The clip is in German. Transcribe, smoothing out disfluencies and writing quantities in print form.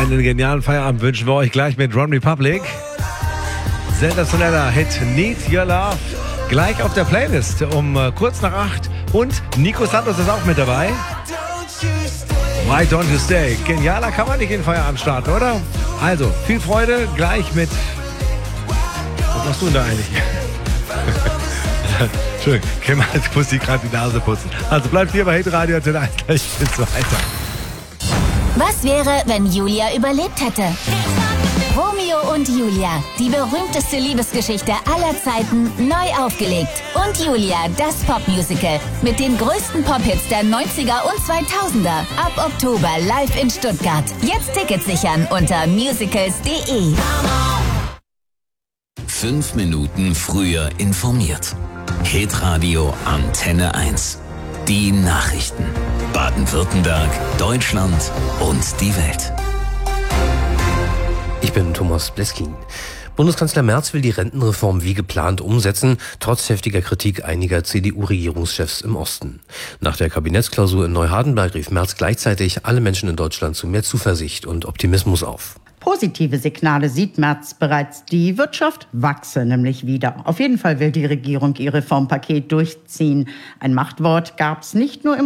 Einen genialen Feierabend wünschen wir euch gleich mit One Republic. Sensationeller Hit Need Your Love. Gleich auf der Playlist um kurz nach 8. Und Nico Santos ist auch mit dabei. Why Don't You Stay? Genialer kann man nicht in den Feierabend starten, oder? Also, viel Freude gleich mit... Was machst du denn da eigentlich? Entschuldigung, ich muss die gerade die Nase putzen. Also bleibt hier bei Hitradio Antenne 1, gleich geht's weiter. Was wäre, wenn Julia überlebt hätte? Romeo und Julia, die berühmteste Liebesgeschichte aller Zeiten, neu aufgelegt. Und Julia, das Popmusical mit den größten Pop-Hits der 90er und 2000er. Ab Oktober live in Stuttgart. Jetzt Tickets sichern unter musicals.de. 5 Minuten früher informiert. Hitradio Antenne 1. Die Nachrichten. Baden-Württemberg, Deutschland und die Welt. Ich bin Thomas Bleskin. Bundeskanzler Merz will die Rentenreform wie geplant umsetzen, trotz heftiger Kritik einiger CDU-Regierungschefs im Osten. Nach der Kabinettsklausur in Neuhardenberg rief Merz gleichzeitig alle Menschen in Deutschland zu mehr Zuversicht und Optimismus auf. Positive Signale sieht Merz bereits. Die Wirtschaft wachse nämlich wieder. Auf jeden Fall will die Regierung ihr Reformpaket durchziehen. Ein Machtwort gab es nicht nur im